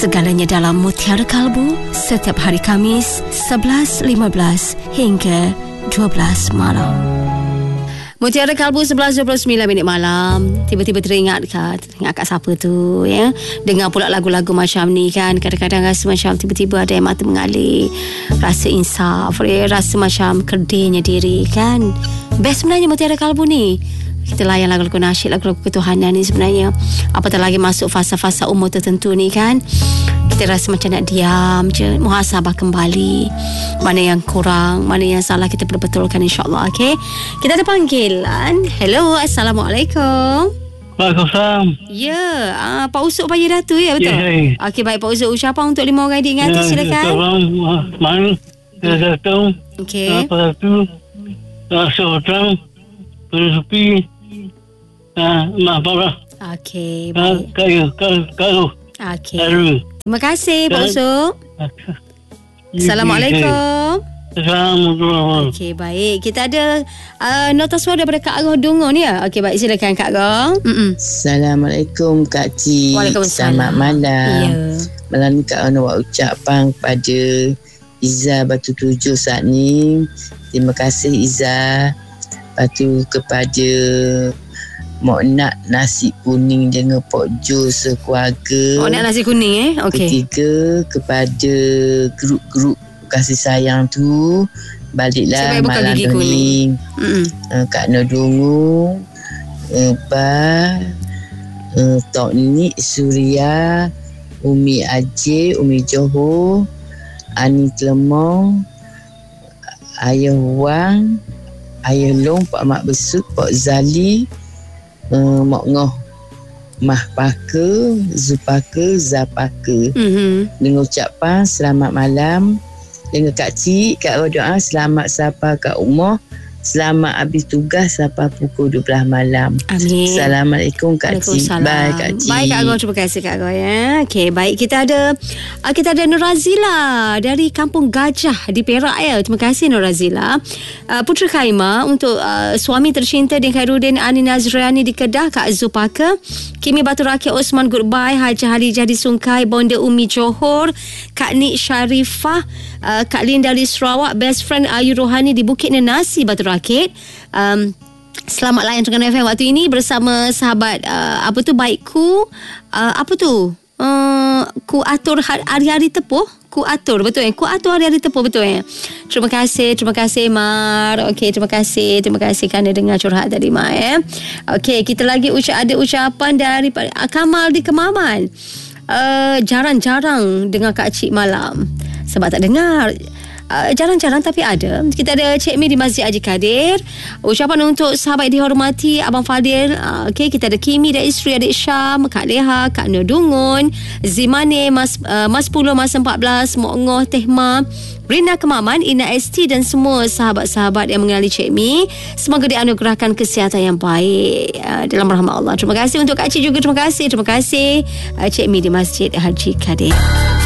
Segalanya dalam Mutiara Kalbu setiap hari Khamis 11.15 hingga 12 malam. Mutiara Kalbu 11.29 malam. Tiba-tiba teringat kat siapa tu, ya? Dengar pula lagu-lagu macam ni kan. Kadang-kadang rasa macam tiba-tiba ada yang mata mengalir, rasa insaf, rasa macam kerdilnya diri kan. Best sebenarnya Mutiara Kalbu ni. Kita layan lagu-lagu nasyid, lagu-lagu ketuhanan ni sebenarnya. Apatah lagi masuk fasa-fasa umur tertentu ni kan, kita rasa macam nak diam je, muhasabah kembali. Mana yang kurang, mana yang salah, kita perlu betulkan, insyaAllah. Okay, kita ada panggilan. Hello, Assalamualaikum. Waalaikumsalam. Ya, Pak Usuk Paya Datu, ya, betul? Ya. Okey, baik Pak Usuk. Ucapan untuk 5 orang diingati, silakan. Mana kita datang. Okey. Apa tu? Seorang bersepi. Maaf lah. Okey, baik. Kalau. Okey. Terima kasih Pak Usuk. Assalamualaikum. Assalamualaikum. Okey, baik. Kita ada nota suara daripada Kak Agong Dungun, ya? Okey, baik. Silakan Kak Agong. Assalamualaikum Kak Cik. Waalaikumsalam. Selamat malam. Ya. Malam ni Kak nak buat ucapan kepada Izzah Batu Tujuh saat ni. Terima kasih Izzah. Lepas tu kepada Mak Nak nasi kuning dengan Pok Jo sekeluarga. Mak Nak nasi kuning, okey. Ketiga kepada grup-grup kasih sayang tu, baliklah malam ni. Kak Nodungu, Tok Nik Suria, Umi Aceh, Umi Johor, Ani Telemong, Ayah Wang, Ayah Long, Pak Mak Besut, Pak Zali, Mak Ngoh, Mah Paka, Zupaka, Zapaka. Dengan ucapan selamat malam. Dengan Kak Cik, Kak doa selamat sampai kat rumah. Selamat habis tugas sampai pukul 12 malam. Amin. Assalamualaikum Kak Cik. Bye Kak Cik. Baik Kak Agong, terima kasih Kak Agong, ya. Okey, baik, kita ada Nur Razila dari Kampung Gajah di Perak, ya. Terima kasih Nur Razila. Putera Khaimah untuk suami tercinta Din Khairuddin Ani Nazriani di Kedah, Kak Zupaka. Kimi Batu Rakit Osman Goodbye, Haji Halijah di Sungkai, Bonda Umi Johor, Kak Nik Sharifah, Kak Lin dari Sarawak, best friend Ayu Rohani di Bukit Nenasi Batu Rakit. Selamat layan dengan FM waktu ini bersama sahabat baikku, ku atur hari-hari tepuh. Ku atur, betul ya? Ku atur hari-hari tepuh, betul ya? Terima kasih Mar. Okey, terima kasih kerana dengar curhat tadi Mar, ya. Okey, kita lagi ada ucapan daripada Kamal di Kemaman. Jarang-jarang dengar Kak Cik malam sebab tak dengar. Jarang-jarang tapi ada. Kita ada Cik Mi di Masjid Haji Kadir. Ucapan untuk sahabat dihormati Abang Fadil. Okey, kita ada Kimi dan isteri adik Syam, Kak Leha, Kak Nur Dungun, Zimane, Mas 10, Mas 14, Mok Ngoh, Tehma, Rina Kemaman, Ina ST dan semua sahabat-sahabat yang mengenali Cik Mi. Semoga dianugerahkan kesihatan yang baik dalam rahmat Allah. Terima kasih untuk Kak Cik juga. Terima kasih Cik Mi di Masjid Haji Kadir.